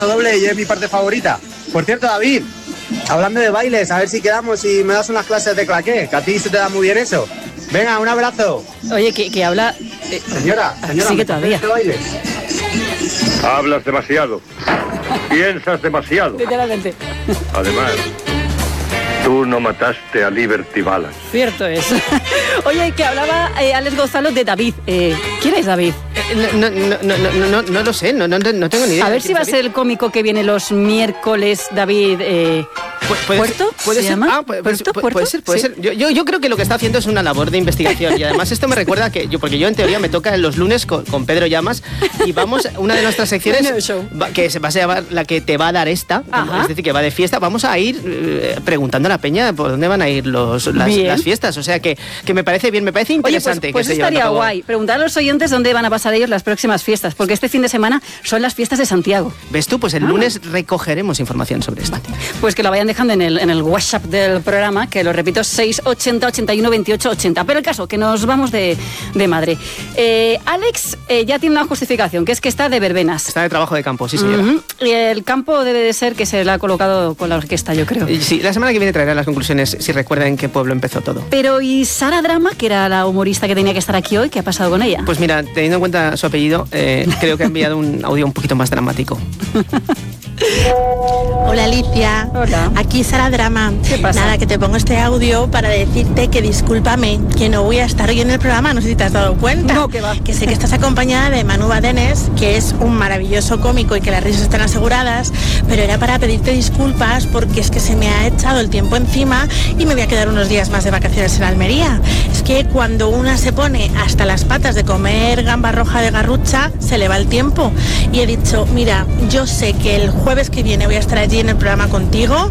doble y es mi parte favorita. Por cierto, David, hablando de bailes, a ver si quedamos y me das unas clases de claqué, que a ti se te da muy bien eso. Venga, un abrazo. Oye, que habla... Señora, sigue todavía. Bailes? Hablas demasiado. Piensas demasiado. Literalmente. Además, tú no mataste a Liberty Balance. Cierto es. Oye, que hablaba Alex Gonzalo de David. ¿Quién es David? No lo sé, no tengo ni idea. A ver si va a ser el cómico que viene los miércoles, David. ¿Puerto? ¿Puede ser? Llama? Puede ser. Yo creo que lo que está haciendo es una labor de investigación y además esto me recuerda que porque yo en teoría me toca los lunes con Pedro Llamas y vamos, una de nuestras secciones que se va a llamar la que te va a dar esta, es decir, que va de fiesta, vamos a ir preguntando a la peña por dónde van a ir las fiestas, o sea que me parece bien, me parece interesante. Oye, pues estaría guay, preguntar a los oyentes dónde van a pasar ellos las próximas fiestas, porque este fin de semana son las fiestas de Santiago. ¿Ves tú? Pues el lunes recogeremos información sobre esto. Pues que lo vayan dejando en el WhatsApp del programa, que lo repito, 680 81 28 80. Pero el caso, que nos vamos de madre. Alex ya tiene una justificación, que es que está de verbenas. Está de trabajo de campo, sí señora. Y el campo debe de ser que se le ha colocado con la orquesta, yo creo. Sí, la semana que viene traerá las conclusiones, si recuerdan en qué pueblo empezó todo. Pero ¿y Sara Drama, que era la humorista que tenía que estar aquí hoy, qué ha pasado con ella? Pues mira, teniendo en cuenta su apellido, creo que ha enviado un audio un poquito más dramático. Hola Alicia. Hola. Aquí Sara Drama. ¿Qué pasa? Nada, que te pongo este audio para decirte que discúlpame, que no voy a estar hoy en el programa, no sé si te has dado cuenta. No, que va. Que sé que estás acompañada de Manu Badenes, que es un maravilloso cómico y que las risas están aseguradas, pero era para pedirte disculpas porque es que se me ha echado el tiempo encima y me voy a quedar unos días más de vacaciones en Almería. Es que cuando una se pone hasta las patas de comer gamba roja de Garrucha, se le va el tiempo. Y he dicho, mira, yo sé que el jueves que viene voy a estar allí en el programa contigo,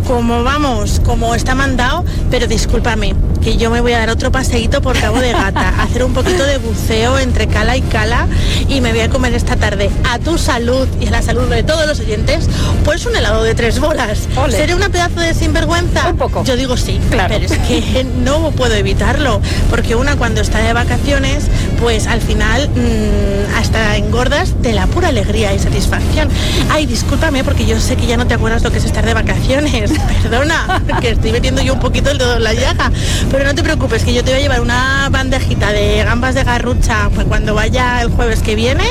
como está mandado, pero discúlpame, que yo me voy a dar otro paseíto por Cabo de Gata, hacer un poquito de buceo entre cala y cala y me voy a comer esta tarde, a tu salud y a la salud de todos los oyentes, pues un helado de 3 bolas. Ole. ¿Seré una pedazo de sinvergüenza? Un poco. Yo digo sí, claro. Pero es que no puedo evitarlo, porque una cuando está de vacaciones, pues al final hasta engordas de la pura alegría y satisfacción. Ay, discúlpame, porque yo sé que ya no te acuerdas lo que es estar de vacaciones. Perdona, que estoy metiendo yo un poquito el dedo en la llaga. Pero no te preocupes, que yo te voy a llevar una bandejita de gambas de Garrucha pues cuando vaya el jueves que viene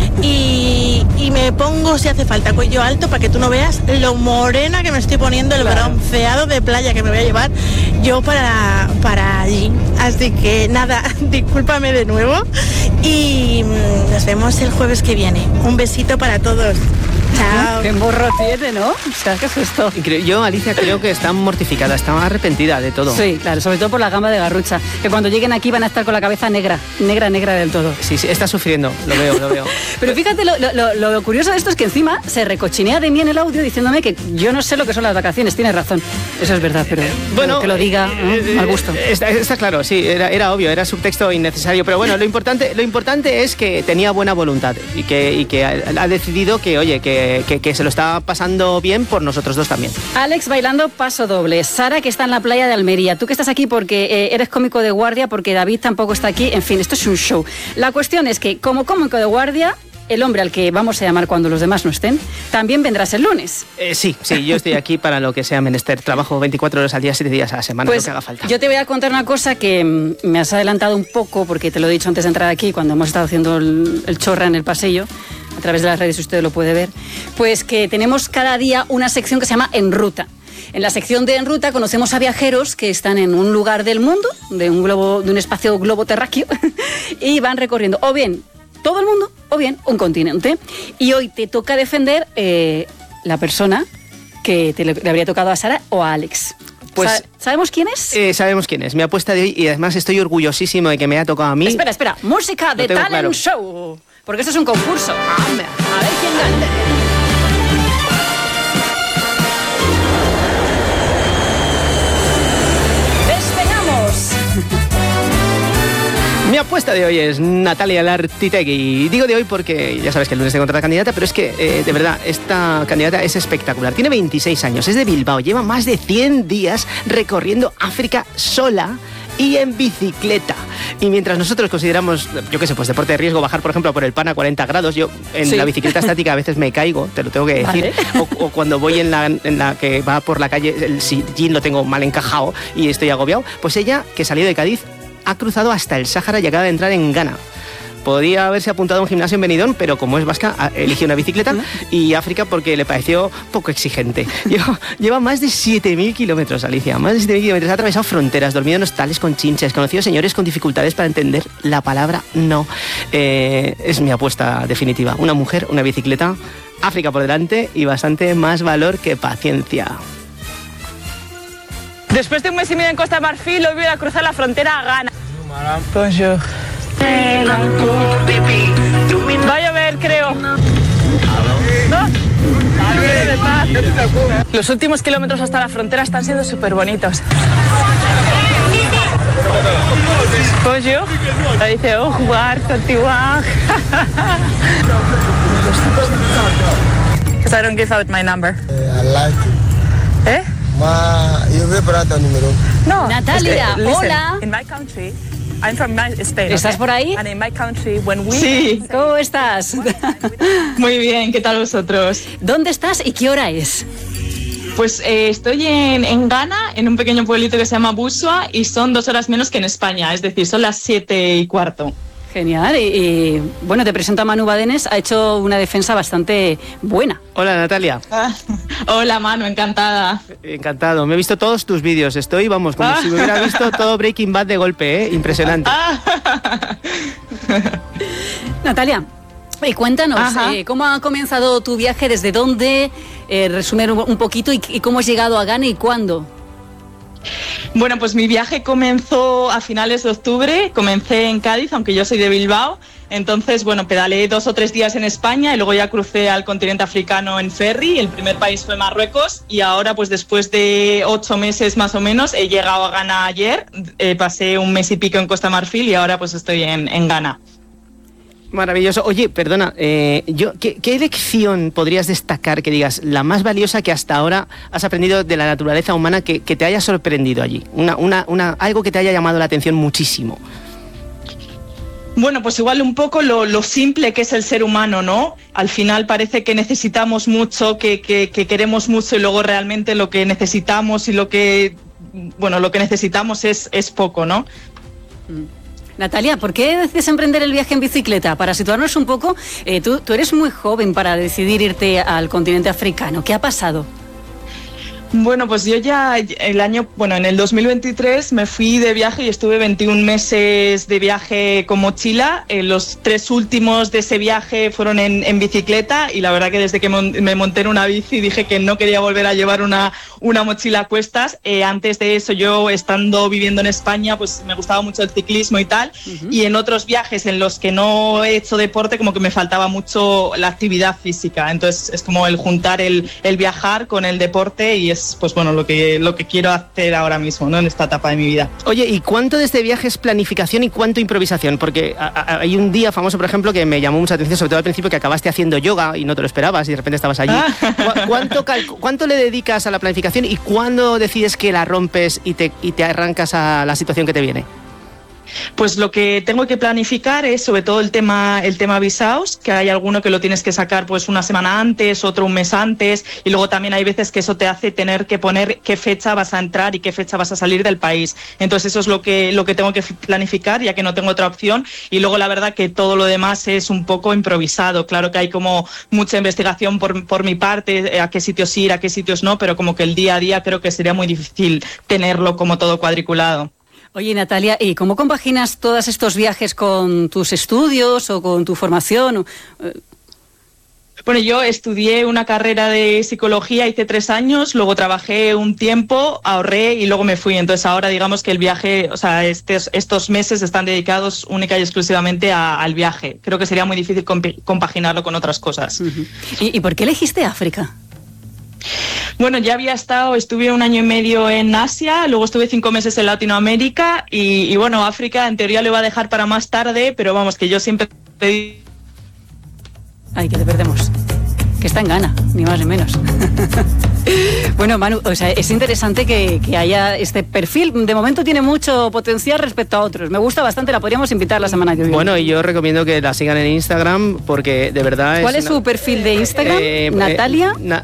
y me pongo, si hace falta, cuello alto para que tú no veas lo morena que me estoy poniendo, el bronceado de playa que me voy a llevar yo para allí. Así que nada, discúlpame de nuevo y nos vemos el jueves que viene. Un besito para todos. Chao. Qué morro tiene, ¿no? O sea, ¿qué es esto? Yo, Alicia, creo que está mortificada, está arrepentida de todo. Sí, claro, sobre todo por la gamba de Garrucha, que cuando lleguen aquí van a estar con la cabeza negra del todo. Sí, está sufriendo, lo veo. Pero fíjate, lo curioso de esto es que encima se recochinea de mí en el audio diciéndome que yo no sé lo que son las vacaciones. Tiene razón, eso es verdad, pero bueno, que lo diga mal gusto. Está claro, sí, era obvio, era subtexto innecesario, pero bueno, lo importante es que tenía buena voluntad y que ha decidido que, oye, que se lo está pasando bien por nosotros dos también. Alex bailando paso doble, Sara que está en la playa de Almería, tú que estás aquí porque eres cómico de guardia, porque David tampoco está aquí, en fin, esto es un show. La cuestión es que como cómico de guardia, el hombre al que vamos a llamar cuando los demás no estén, también vendrás el lunes. Sí, yo estoy aquí para lo que sea menester. Trabajo 24 horas al día, 7 días a la semana, pues lo que haga falta. Yo te voy a contar una cosa que me has adelantado un poco, porque te lo he dicho antes de entrar aquí, cuando hemos estado haciendo el chorra en el pasillo, a través de las redes usted lo puede ver, pues que tenemos cada día una sección que se llama En Ruta. En la sección de En Ruta conocemos a viajeros que están en un lugar del mundo, de un espacio globo terráqueo, y van recorriendo o bien todo el mundo o bien un continente. Y hoy te toca defender la persona que le habría tocado a Sara o a Alex. Pues, ¿sabemos quién es? Sabemos quién es. Mi apuesta de hoy, y además estoy orgullosísimo de que me haya tocado a mí. Espera. Música de Talent claro. Show. Porque esto es un concurso. A ver quién gana. ¡Despegamos! Mi apuesta de hoy es Natalia Lartitegui. Digo de hoy porque ya sabes que el lunes tengo otra candidata, pero es que, de verdad, esta candidata es espectacular. Tiene 26 años, es de Bilbao, lleva más de 100 días recorriendo África sola y en bicicleta. Y mientras nosotros consideramos, yo qué sé, pues deporte de riesgo, bajar por ejemplo por el Pan a 40 grados, yo en la bicicleta estática a veces me caigo, te lo tengo que decir, o cuando voy en la que va por la calle, el sillín lo tengo mal encajado y estoy agobiado, pues ella, que salió de Cádiz, ha cruzado hasta el Sáhara y acaba de entrar en Ghana. Podría haberse apuntado a un gimnasio en Benidorm, pero como es vasca, eligió una bicicleta, y África porque le pareció poco exigente. Lleva más de 7.000 kilómetros, Alicia, más de 7.000 kilómetros. Ha atravesado fronteras, dormido en hostales con chinches, conocido señores con dificultades para entender la palabra no. Es mi apuesta definitiva. Una mujer, una bicicleta, África por delante y bastante más valor que paciencia. Después de un mes y medio en Costa de Marfil, hoy voy a cruzar la frontera a Ghana. Bonjour. Va a llover, creo. ¿No? Los últimos kilómetros hasta la frontera están siendo súper bonitos. Bonjour. Dice, jugar, continuar. Because I don't give out my number. I like it. ¿Eh? Yo voy para tu número. No. Natalia, listen, hola. In my country, I'm from Spain. ¿Estás por ahí? And in my country, when we... Sí. ¿Cómo estás? Muy bien, ¿qué tal vosotros? ¿Dónde estás y qué hora es? Pues estoy en Ghana, en un pequeño pueblito que se llama Busua, y son 2 horas menos que en España, es decir, son las 7:15. Genial, y bueno, te presento a Manu Badenes, ha hecho una defensa bastante buena. Hola, Natalia. Hola, Manu, encantada. Encantado, me he visto todos tus vídeos, estoy, vamos, como si me hubiera visto todo Breaking Bad de golpe, impresionante. Natalia, cuéntanos, ¿cómo ha comenzado tu viaje? ¿Desde dónde? Resumir un poquito y cómo has llegado a Ghana y cuándo. Bueno, pues mi viaje comenzó a finales de octubre, comencé en Cádiz, aunque yo soy de Bilbao, entonces, bueno, pedaleé 2 o 3 días en España y luego ya crucé al continente africano en ferry, el primer país fue Marruecos y ahora, pues después de 8 meses más o menos, he llegado a Ghana ayer, pasé un mes y pico en Costa Marfil y ahora pues estoy en Ghana. Maravilloso. Oye, perdona, ¿qué lección podrías destacar, que digas, la más valiosa que hasta ahora has aprendido de la naturaleza humana que te haya sorprendido allí? Algo que te haya llamado la atención muchísimo. Bueno, pues igual un poco lo simple que es el ser humano, ¿no? Al final parece que necesitamos mucho, que queremos mucho y luego realmente lo que necesitamos y lo que necesitamos es poco, ¿no? Natalia, ¿por qué decides emprender el viaje en bicicleta? Para situarnos un poco, tú eres muy joven para decidir irte al continente africano. ¿Qué ha pasado? Bueno, pues yo ya en el 2023 me fui de viaje y estuve 21 meses de viaje con mochila. Los 3 últimos de ese viaje fueron en bicicleta y la verdad que desde que me monté en una bici dije que no quería volver a llevar una mochila a cuestas. Antes de eso, yo estando viviendo en España, pues me gustaba mucho el ciclismo y tal. Y en otros viajes en los que no he hecho deporte, como que me faltaba mucho la actividad física. Entonces es como el juntar el viajar con el deporte y es pues bueno lo que quiero hacer ahora mismo, ¿no? En esta etapa de mi vida. Oye, ¿y cuánto de este viaje es planificación y cuánto improvisación? Porque hay un día famoso, por ejemplo, que me llamó mucha atención, sobre todo al principio, que acabaste haciendo yoga y no te lo esperabas y de repente estabas allí. ¿Cuánto le dedicas a la planificación y cuándo decides que la rompes y te arrancas a la situación que te viene? Pues lo que tengo que planificar es sobre todo el tema visados, que hay alguno que lo tienes que sacar pues una semana antes, otro un mes antes, y luego también hay veces que eso te hace tener que poner qué fecha vas a entrar y qué fecha vas a salir del país. Entonces eso es lo que tengo que planificar, ya que no tengo otra opción, y luego la verdad que todo lo demás es un poco improvisado. Claro que hay como mucha investigación por mi parte, a qué sitios ir, a qué sitios no, pero como que el día a día creo que sería muy difícil tenerlo como todo cuadriculado. Oye, Natalia, ¿y cómo compaginas todos estos viajes con tus estudios o con tu formación? Bueno, yo estudié una carrera de psicología, hice 3 años, luego trabajé un tiempo, ahorré y luego me fui. Entonces ahora digamos que el viaje, o sea, estos meses están dedicados única y exclusivamente al viaje. Creo que sería muy difícil compaginarlo con otras cosas. Uh-huh. ¿Y por qué elegiste África? Bueno, ya estuve 1 año y medio en Asia, luego estuve 5 meses en Latinoamérica y bueno, África en teoría lo iba a dejar para más tarde, pero vamos, que yo siempre... Ay, que te perdemos. que está en Ghana, ni más ni menos. Bueno, Manu, o sea, es interesante que haya este perfil. De momento tiene mucho potencial respecto a otros. Me gusta bastante, la podríamos invitar la semana que viene. Bueno, y yo recomiendo que la sigan en Instagram porque de verdad ¿Cuál es su perfil de Instagram? Natalia.